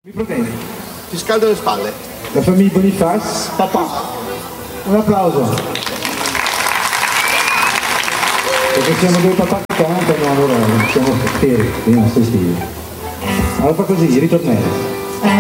Mi proteggi. Ti scaldo le spalle. La famiglia Boniface. Papà. Un applauso. Perché siamo due papà che cantano, allora siamo feri, non stessi. Allora fa così, ritornello.